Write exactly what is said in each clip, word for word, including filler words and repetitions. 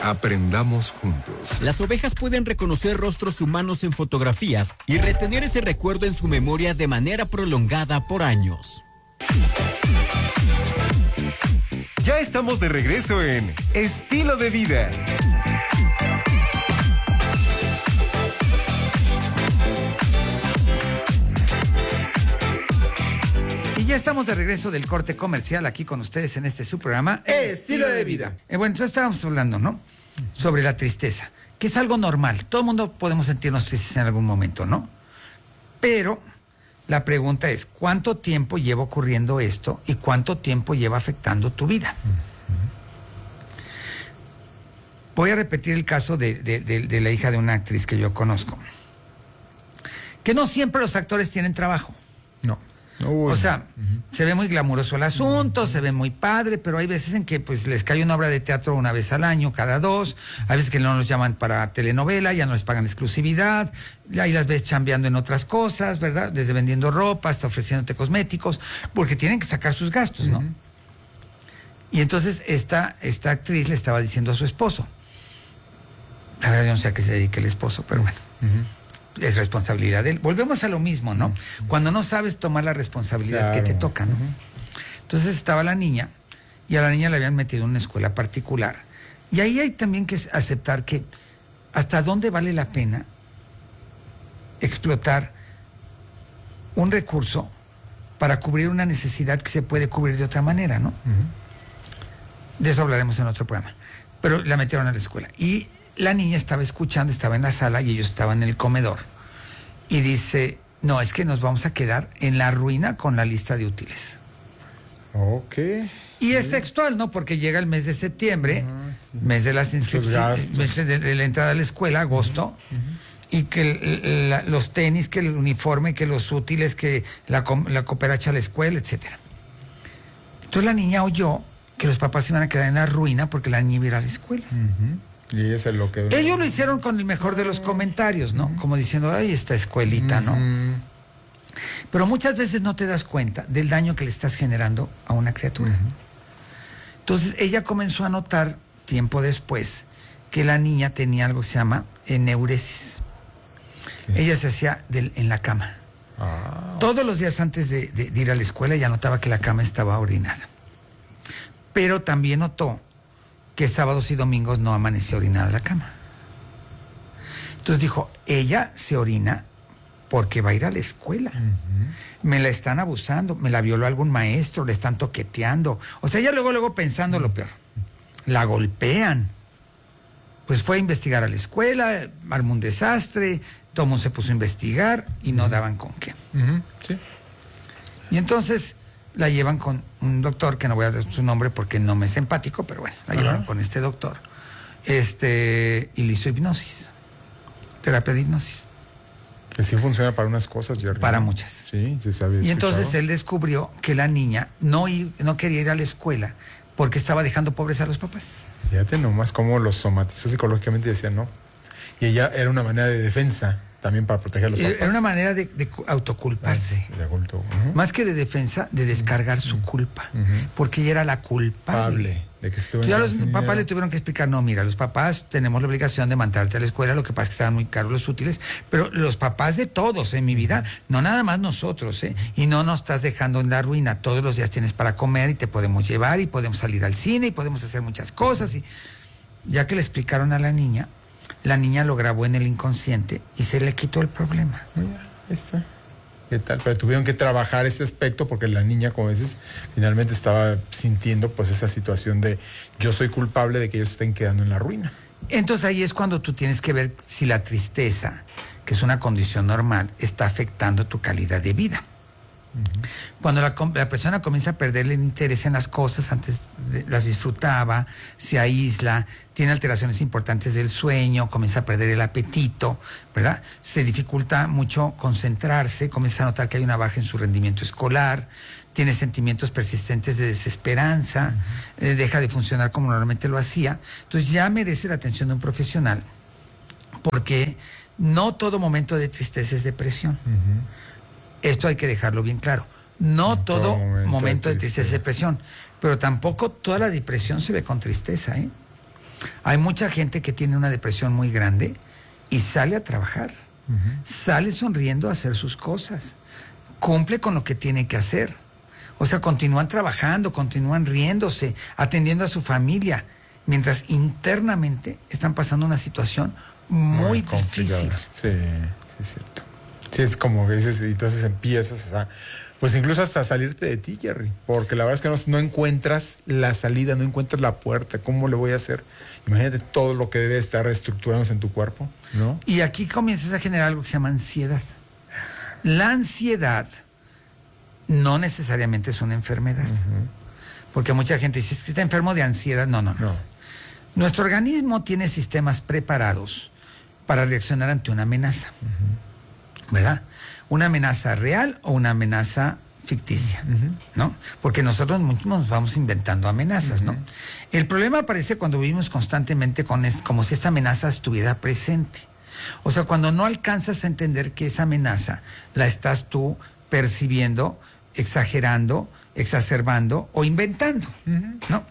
Aprendamos juntos. Las ovejas pueden reconocer rostros humanos en fotografías y retener ese recuerdo en su memoria de manera prolongada por años. Ya estamos de regreso en Estilo de Vida. Y ya estamos de regreso del corte comercial aquí con ustedes en este su programa Estilo de Vida. Eh, bueno, entonces estábamos hablando, ¿no? Sobre la tristeza, que es algo normal. Todo el mundo podemos sentirnos tristes en algún momento, ¿no? Pero la pregunta es, ¿cuánto tiempo lleva ocurriendo esto y cuánto tiempo lleva afectando tu vida? Voy a repetir el caso de, de, de, de la hija de una actriz que yo conozco. Que no siempre los actores tienen trabajo. No. No, O sea, uh-huh. se ve muy glamuroso el asunto, uh-huh. se ve muy padre, pero hay veces en que pues les cae una obra de teatro una vez al año, cada dos, hay veces que no los llaman para telenovela, ya no les pagan exclusividad, ahí las ves chambeando en otras cosas, ¿verdad? Desde vendiendo ropa hasta ofreciéndote cosméticos, porque tienen que sacar sus gastos, ¿no? Uh-huh. Y entonces esta, esta actriz le estaba diciendo a su esposo, la verdad yo no sé a qué se dedica el esposo, pero bueno. Uh-huh. Es responsabilidad de él. Volvemos a lo mismo, ¿no? Uh-huh. Cuando no sabes tomar la responsabilidad claro. que te toca, ¿no? Uh-huh. Entonces estaba la niña, y a la niña la habían metido en una escuela particular. Y ahí hay también que aceptar que hasta dónde vale la pena explotar un recurso para cubrir una necesidad que se puede cubrir de otra manera, ¿no? Uh-huh. De eso hablaremos en otro programa. Pero la metieron a la escuela. Y la niña estaba escuchando, estaba en la sala y ellos estaban en el comedor. Y dice, no, es que nos vamos a quedar en la ruina con la lista de útiles. Ok. Y es textual, ¿no? Porque llega el mes de septiembre, uh-huh, sí. mes de las inscripciones, mes de, de la entrada a la escuela, agosto, uh-huh. y que el, la, los tenis, que el uniforme, que los útiles, que la, la cooperacha a la escuela, etcétera. Entonces la niña oyó que los papás se iban a quedar en la ruina porque la niña iba a ir a la escuela. Uh-huh. Y ese es lo que... Ellos lo hicieron con el mejor de los comentarios, ¿no? Como diciendo, ay, esta escuelita, ¿no? Uh-huh. Pero muchas veces no te das cuenta del daño que le estás generando a una criatura. Uh-huh. Entonces, ella comenzó a notar, tiempo después, que la niña tenía algo que se llama eneuresis. ¿Qué? Ella se hacía del, en la cama. Ah. Todos los días antes de, de, de ir a la escuela, ella notaba que la cama estaba orinada. Pero también notó que sábados y domingos no amanecía orinada la cama. Entonces dijo, ella se orina porque va a ir a la escuela. Uh-huh. Me la están abusando, me la violó algún maestro, le están toqueteando. O sea, ella luego, luego pensando uh-huh. lo peor. La golpean. Pues fue a investigar a la escuela, armó un desastre, todo el mundo se puso a investigar y no uh-huh. daban con qué. Uh-huh. Sí. Y entonces la llevan con un doctor, que no voy a dar su nombre porque no me es empático, pero bueno, la uh-huh. llevaron con este doctor. Este, y le hizo hipnosis, terapia de hipnosis. Que sí funciona para unas cosas, Jerry. Para muchas. Sí, yo sabía. Y entonces él descubrió que la niña no, no quería ir a la escuela porque estaba dejando pobres a los papás. Fíjate nomás cómo los somatizó psicológicamente y decían no. Y ella era una manera de defensa también para proteger a los papás. Era una manera de, de autoculparse. Sí, de culto. Uh-huh. Más que de defensa, de descargar uh-huh. su culpa. Uh-huh. Porque ella era la culpable. De que Entonces ya los papás le tuvieron que explicar, no, mira, los papás tenemos la obligación de mandarte a la escuela, lo que pasa es que estaban muy caros los útiles, pero los papás de todos en mi vida, no nada más nosotros, ¿eh? Y no nos estás dejando en la ruina, todos los días tienes para comer y te podemos llevar y podemos salir al cine y podemos hacer muchas cosas. Y ya que le explicaron a la niña, la niña lo grabó en el inconsciente y se le quitó el problema. Mira, ahí está. ¿Qué tal? Pero tuvieron que trabajar ese aspecto porque la niña, como dices, finalmente estaba sintiendo pues esa situación de yo soy culpable de que ellos estén quedando en la ruina. Entonces ahí es cuando tú tienes que ver si la tristeza, que es una condición normal, está afectando tu calidad de vida. Uh-huh. Cuando la, la persona comienza a perder el interés en las cosas, antes de, las disfrutaba, se aísla, tiene alteraciones importantes del sueño, comienza a perder el apetito, ¿verdad? Se dificulta mucho concentrarse, comienza a notar que hay una baja en su rendimiento escolar, tiene sentimientos persistentes de desesperanza, uh-huh. eh, deja de funcionar como normalmente lo hacía. Entonces ya merece la atención de un profesional, porque no todo momento de tristeza es depresión. Uh-huh. Esto hay que dejarlo bien claro. No en todo, todo momento, momento de tristeza es depresión, pero tampoco toda la depresión se ve con tristeza, ¿eh? Hay mucha gente que tiene una depresión muy grande y sale a trabajar, uh-huh. sale sonriendo a hacer sus cosas, cumple con lo que tiene que hacer. O sea, continúan trabajando, continúan riéndose, atendiendo a su familia, mientras internamente están pasando una situación muy, muy difícil. Sí, sí, es cierto. Sí, es como que dices, y entonces empiezas a, pues incluso hasta salirte de ti, Jerry, porque la verdad es que no, no encuentras la salida, no encuentras la puerta. ¿Cómo le voy a hacer? Imagínate todo lo que debe estar reestructurándose en tu cuerpo, ¿no? Y aquí comienzas a generar algo que se llama ansiedad. La ansiedad no necesariamente es una enfermedad, uh-huh. porque mucha gente dice, es que está enfermo de ansiedad. No, no, no, no. Nuestro organismo tiene sistemas preparados para reaccionar ante una amenaza, uh-huh. ¿verdad? Una amenaza real o una amenaza ficticia, uh-huh. ¿no? Porque nosotros mismos nos vamos inventando amenazas, uh-huh. ¿no? El problema aparece cuando vivimos constantemente con es, como si esta amenaza estuviera presente. O sea, cuando no alcanzas a entender que esa amenaza la estás tú percibiendo, exagerando, exacerbando o inventando, uh-huh. ¿no?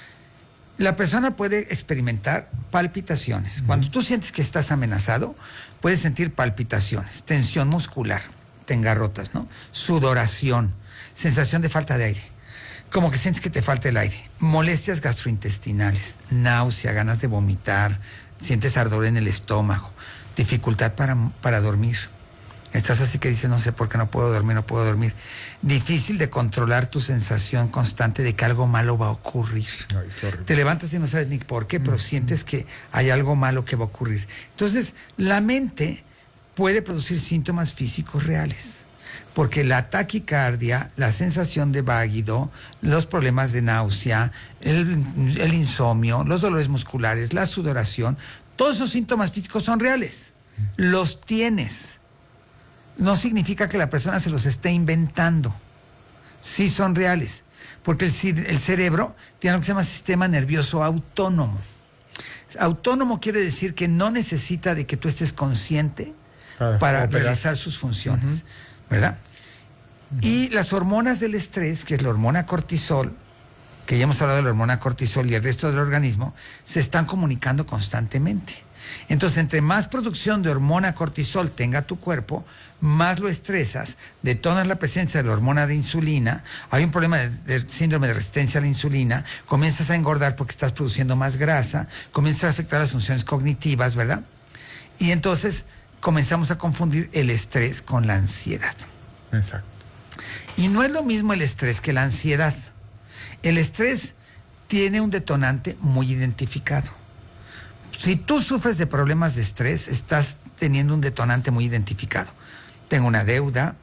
La persona puede experimentar palpitaciones. Uh-huh. Cuando tú sientes que estás amenazado, puedes sentir palpitaciones, tensión muscular, te engarrotas, ¿no? Sudoración, sensación de falta de aire, como que sientes que te falta el aire, molestias gastrointestinales, náusea, ganas de vomitar, sientes ardor en el estómago, dificultad para, para dormir. Estás así que dices, no sé por qué no puedo dormir, no puedo dormir. Difícil de controlar tu sensación constante de que algo malo va a ocurrir. Ay, qué horrible. Te levantas y no sabes ni por qué, pero mm, sientes mm. que hay algo malo que va a ocurrir. Entonces, la mente puede producir síntomas físicos reales. Porque la taquicardia, la sensación de váguido, los problemas de náusea, el, el insomnio, los dolores musculares, la sudoración, todos esos síntomas físicos son reales. Mm. Los tienes. No significa que la persona se los esté inventando. Sí son reales. Porque el, el cerebro tiene lo que se llama sistema nervioso autónomo. Autónomo quiere decir que no necesita de que tú estés consciente ah, para operar. realizar sus funciones. Uh-huh. ¿Verdad? Uh-huh. Y las hormonas del estrés, que es la hormona cortisol, que ya hemos hablado de la hormona cortisol y el resto del organismo, se están comunicando constantemente. Entonces, entre más producción de hormona cortisol tenga tu cuerpo, más lo estresas, detonas la presencia de la hormona de insulina, hay un problema de, de síndrome de resistencia a la insulina, comienzas a engordar porque estás produciendo más grasa, comienzas a afectar las funciones cognitivas, ¿verdad? Y entonces comenzamos a confundir el estrés con la ansiedad. Exacto. Y no es lo mismo el estrés que la ansiedad. El estrés tiene un detonante muy identificado. Si tú sufres de problemas de estrés, estás teniendo un detonante muy identificado. Tengo una deuda,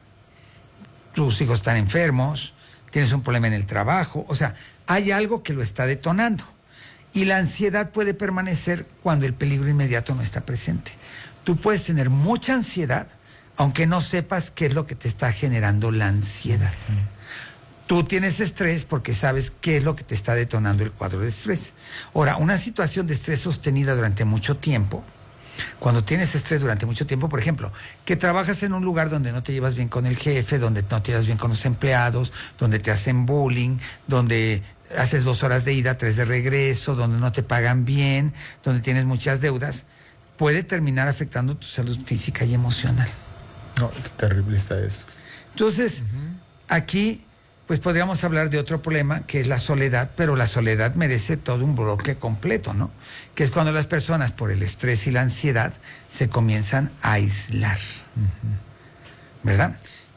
tus hijos están enfermos, tienes un problema en el trabajo, o sea, hay algo que lo está detonando. Y la ansiedad puede permanecer cuando el peligro inmediato no está presente. Tú puedes tener mucha ansiedad, aunque no sepas qué es lo que te está generando la ansiedad. Mm. Tú tienes estrés porque sabes qué es lo que te está detonando el cuadro de estrés. Ahora, una situación de estrés sostenida durante mucho tiempo, cuando tienes estrés durante mucho tiempo, por ejemplo, que trabajas en un lugar donde no te llevas bien con el jefe, donde no te llevas bien con los empleados, donde te hacen bullying, donde haces dos horas de ida, tres de regreso, donde no te pagan bien, donde tienes muchas deudas, puede terminar afectando tu salud física y emocional. No, qué terrible está eso. Entonces, uh-huh. aquí, pues podríamos hablar de otro problema, que es la soledad, pero la soledad merece todo un bloque completo, ¿no? Que es cuando las personas, por el estrés y la ansiedad, se comienzan a aislar, uh-huh. ¿verdad?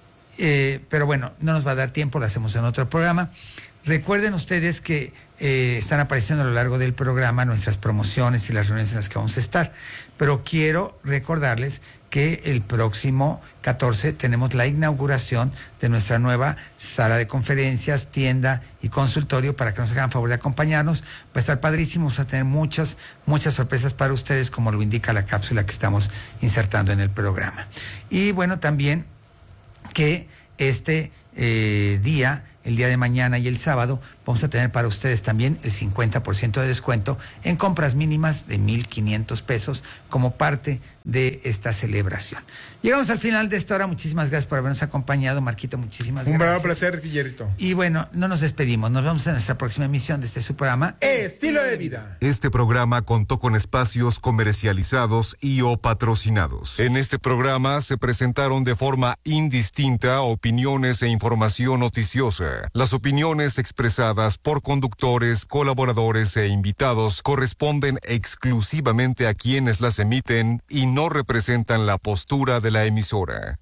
Eh, pero bueno, no nos va a dar tiempo, lo hacemos en otro programa. Recuerden ustedes que eh, están apareciendo a lo largo del programa nuestras promociones y las reuniones en las que vamos a estar, pero quiero recordarles que el próximo catorce tenemos la inauguración de nuestra nueva sala de conferencias, tienda y consultorio, para que nos hagan favor de acompañarnos. Va a estar padrísimo, vamos a tener muchas, muchas sorpresas para ustedes, como lo indica la cápsula que estamos insertando en el programa. Y bueno, también que este eh, día, el día de mañana y el sábado, vamos a tener para ustedes también el cincuenta por ciento de descuento en compras mínimas de mil quinientos pesos como parte de esta celebración. Llegamos al final de esta hora. Muchísimas gracias por habernos acompañado, Marquito. Muchísimas Un gracias. verdadero placer, Guillerito. Y bueno, no nos despedimos. Nos vemos en nuestra próxima emisión de este su programa Estilo de Vida. Este programa contó con espacios comercializados y o patrocinados. En este programa se presentaron de forma indistinta opiniones e información noticiosa. Las opiniones expresadas por conductores, colaboradores e invitados corresponden exclusivamente a quienes las emiten y no representan la postura de la emisora.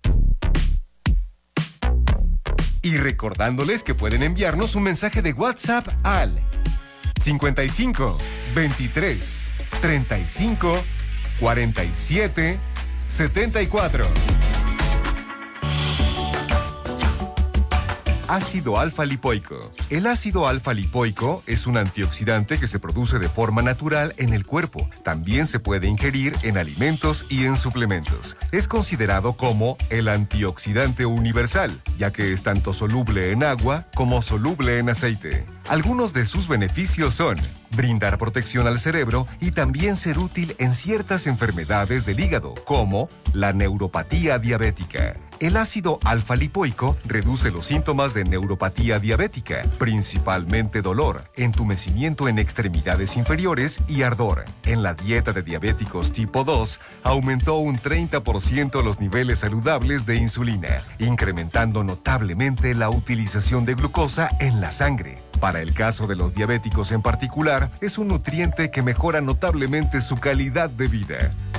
Y recordándoles que pueden enviarnos un mensaje de WhatsApp al cincuenta y cinco, veintitrés, treinta y cinco, cuarenta y siete, setenta y cuatro. Ácido alfa-lipoico. El ácido alfa-lipoico es un antioxidante que se produce de forma natural en el cuerpo. También se puede ingerir en alimentos y en suplementos. Es considerado como el antioxidante universal, ya que es tanto soluble en agua como soluble en aceite. Algunos de sus beneficios son brindar protección al cerebro y también ser útil en ciertas enfermedades del hígado, como la neuropatía diabética. El ácido alfa-lipoico reduce los síntomas de neuropatía diabética, principalmente dolor, entumecimiento en extremidades inferiores y ardor. En la dieta de diabéticos tipo dos, aumentó un treinta por ciento los niveles saludables de insulina, incrementando notablemente la utilización de glucosa en la sangre. Para el caso de los diabéticos en particular, es un nutriente que mejora notablemente su calidad de vida.